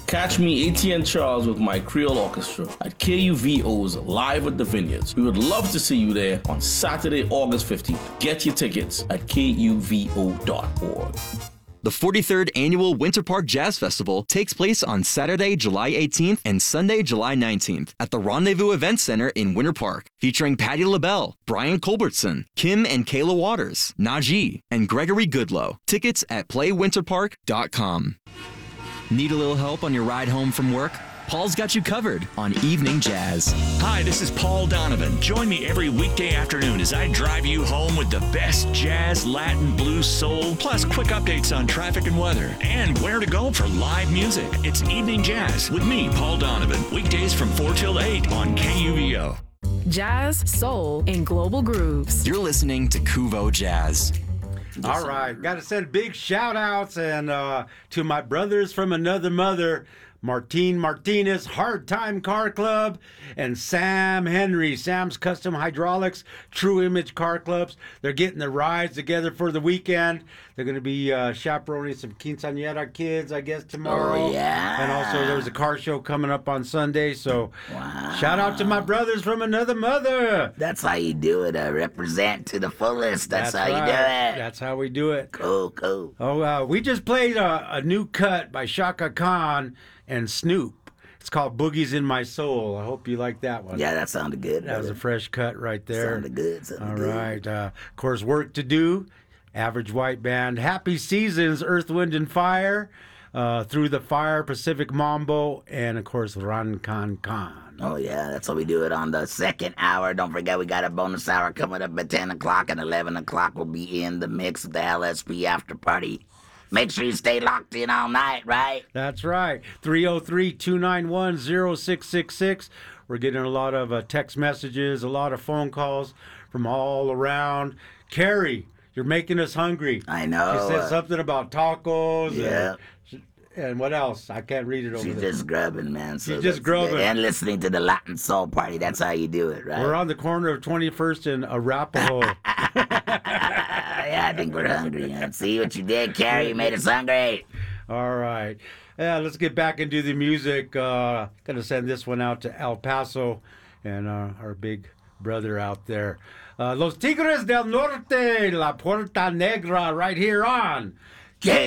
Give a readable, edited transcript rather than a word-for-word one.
Catch me, ATN Charles, with my Creole Orchestra at KUVO's Live at the Vineyards. We would love to see you there on Saturday, August 15th. Get your tickets at kuvo.org. The 43rd Annual Winter Park Jazz Festival takes place on Saturday, July 18th and Sunday, July 19th at the Rendezvous Event Center in Winter Park, featuring Patti LaBelle, Brian Culbertson, Kim and Kayla Waters, Najee, and Gregory Goodlow. Tickets at playwinterpark.com. Need a little help on your ride home from work? Paul's got you covered on Evening Jazz. Hi, this is Paul Donovan. Join me every weekday afternoon as I drive you home with the best jazz, Latin, blues, soul, plus quick updates on traffic and weather, and where to go for live music. It's Evening Jazz with me, Paul Donovan. Weekdays from 4 till 8 on KUVO. Jazz, soul, and global grooves. You're listening to Kuvo Jazz. All right, got to send big shout outs and to my brothers from another mother, Martine Martinez, Hard Time Car Club, and Sam Henry, Sam's Custom Hydraulics, True Image Car Clubs. They're getting the rides together for the weekend. They're going to be chaperoning some quinceañera kids, I guess, tomorrow. Oh, yeah. And also there's a car show coming up on Sunday. So shout out to my brothers from another mother. That's how you do it. Represent to the fullest. That's how right. you do it. That's how we do it. Cool, cool. Oh, we just played a new cut by Shaka Khan and Snoop. It's called Boogies in My Soul. I hope you like that one. Yeah, that sounded good. That was a fresh cut right there. Sounded good. All right. Of course, Work to Do, Average White Band, Happy Seasons, Earth, Wind, and Fire, Through the Fire, Pacific Mambo, and, of course, Ran Kan Kan. Oh, yeah, that's how we do it on the second hour. Don't forget, we got a bonus hour coming up at 10 o'clock, and 11 o'clock will be in the mix of the LSP after party. Make sure you stay locked in all night, right? That's right. 303-291-0666. We're getting a lot of text messages, a lot of phone calls from all around. Carrie, you're making us hungry. I know. She said something about tacos. Yeah. And what else? I can't read it over She's there. just grubbing, man. So She's just grubbing. And listening to the Latin Soul Party. That's how you do it, right? We're on the corner of 21st and Arapahoe. Yeah, I think we're hungry. Man. See what you did, Carrie? You made us hungry. All right. Yeah, let's get back into the music. Gonna send this one out to El Paso and our big brother out there. Los Tigres del Norte, La Puerta Negra, right here on